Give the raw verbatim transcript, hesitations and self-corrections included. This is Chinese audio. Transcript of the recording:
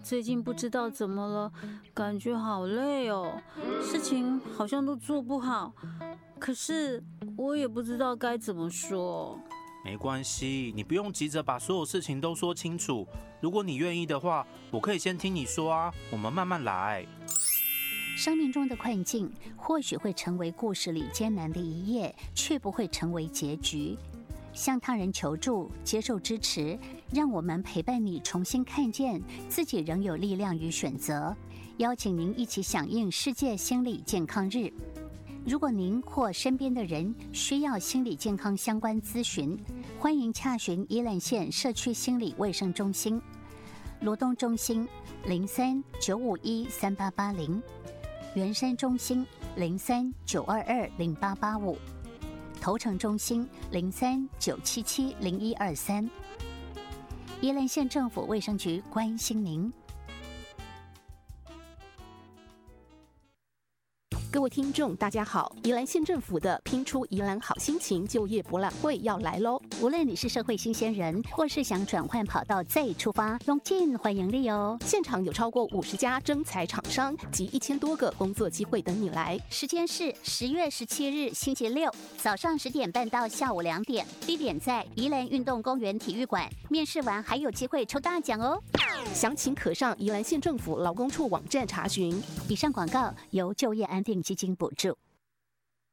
最近不知道怎么了，感觉好累哦，事情好像都做不好，可是我也不知道该怎么说。 没关系，你不用急着把所有事情都说清楚。如果你愿意的话，我可以先听你说啊，我们慢慢来。 生命中的困境或许会成为故事里艰难的一页，却不会成为结局。向他人求助，接受支持，让我们陪伴你重新看见自己仍有力量与选择。邀请您一起响应世界心理健康日。如果您或身边的人需要心理健康相关咨询，欢迎洽询宜兰县社区心理卫生中心、罗东中心零三九五一三八八零、圆山中心零三九二二零八八五、头城中心零三九七七零一二三。宜兰县政府卫生局关心您。 各位听众大家好，宜兰县政府的拼出宜兰好心情就业博览会要来咯。 无论你是社会新鲜人，或是想转换跑道再出发，用尽欢迎你哦。 现场有超过五十家征才厂商及一千多个工作机会等你来。 时间是十月十七日星期六早上十点半到下午两点，地点在宜兰运动公园体育馆。面试完还有机会抽大奖哦。 详情可上宜兰县政府劳工处网站查询。 以上广告由就业安定基金补助。